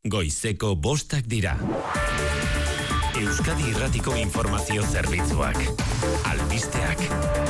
Goizeko 5 dira. Euskadi Irratiko Informazio Zerbitzuak. Albisteak.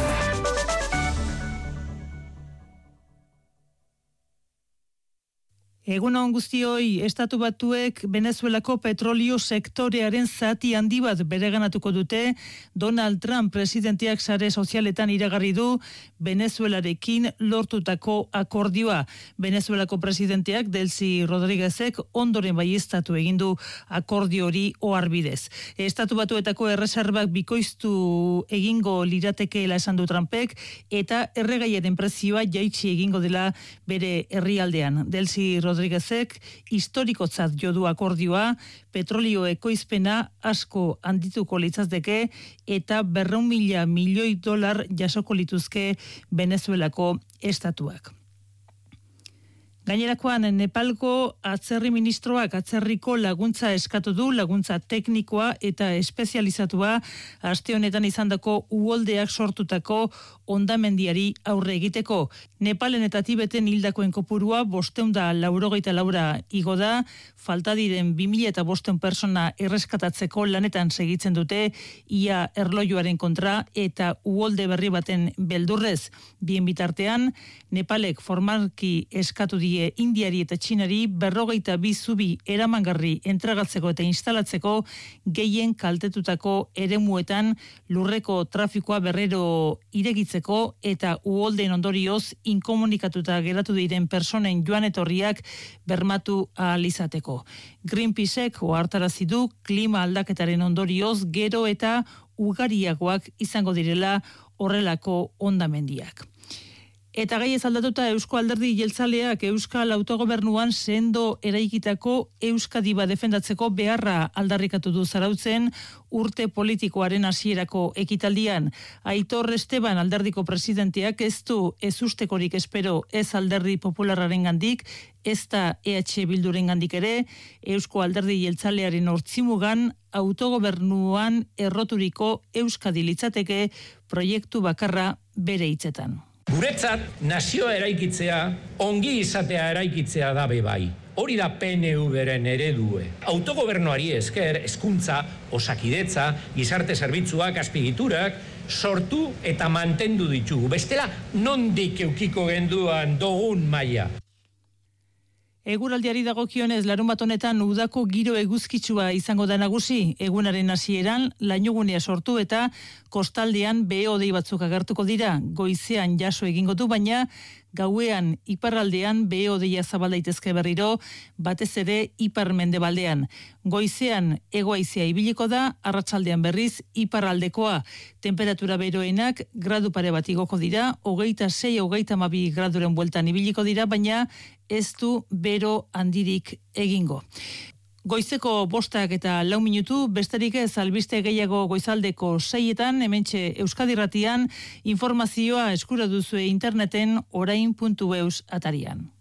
Egun on guztioi, Estatu Batuek Venezuelako petrolio sektorearen zati handi bat bereganatuko dute. Donald Trump presidenteak sare sozialetan iragarri du Venezuelarekin lortutako akordioa. Venezuelako presidenteak Delcy Rodríguezek ondoren baieztatu egin du akordio hori oharbidez. Estatu Batuetako erreserbak bikoiztu egingo liratekeela esan du Trumpek eta erregaiaren prezioa jaitsi egingo dela bere herrialdean. Delcy Rodríguezek historikotzat jo du akordioa, petrolio ekoizpena asko handituko litzateke eta 200.000 milioi dolar jasoko lituzke Venezuelako estatuak. Gainerakoan, Nepalko atzerri ministroak atzerriko laguntza eskatu du, laguntza teknikoa eta espezializatua aste honetan izandako uholdeak sortutako hondamendiari aurre egiteko. Nepalen eta Tibeten hildakoen kopurua 584 igo da, falta diren 2.500 persona erreskatatzeko lanetan segitzen dute ia erlojuaren kontra eta uholde berri baten beldurrez. Bien bitartean, Nepalek formalki eskatu die Indiari eta Txinari 52 zubi eramangarri entregatzeko eta instalatzeko gehien kaltetutako eremuetan lurreko trafikoa berrero iregitzeko eta uholden ondorioz inkomunikatuta geratu diren personen joan etorriak bermatu ahal izateko. Greenpeacek ohartarazi du klima aldaketaren ondorioz gero eta ugariagoak izango direla horrelako hondamendiak. Eta gai ez aldatuta Eusko Alderdi Jeltzaleak Euskal Autogobernuan sendo eraikitako Euskadi bat defendatzeko beharra aldarrikatu du Zarautzen urte politikoaren hasierako ekitaldian. Aitor Esteban alderdiko presidenteak ez du ezustekorik espero ez Alderdi Popularrarengandik, ez da EH Bildurengandik ere, Eusko Alderdi Jeltzalearen hortzimugan autogobernuan erroturiko Euskadi litzateke proiektu bakarra bere hitzetan. Guretzat, nazioa eraikitzea, ongi izatea eraikitzea da bai. Hori da PNV-ren eredue. Autogobernuari esker, hezkuntza, osakidetza, gizarte zerbitzuak, azpigiturak, sortu eta mantendu ditugu. Bestela, nondik eukiko genduan dogun maila. Eguraldiari dagokionez, larunbat honetan udako giro eguzkitsua izango da nagusi. Egunaren hasieran lainogunea sortu eta kostaldean behe-hodei batzuk agertuko dira. Goizean jaso egingo du, baina gauean iparraldean behe-hodeia zabal daitezke berriro, batez ere ipar-mendebaldean. Goizean hego-haizea ibiliko da, arratsaldean berriz iparraldekoa. Temperatura beroenak gradu pare bat igoko dira, 26-32 graduren bueltan ibiliko dira, baina ez du bero handirik egingo. Goizeko 5 eta 4 minutu, besterik ez albiste gehiago goizaldeko 6etan, hementxe Euskadi Irratian, informazioa eskura duzue interneten orain.eus atarian.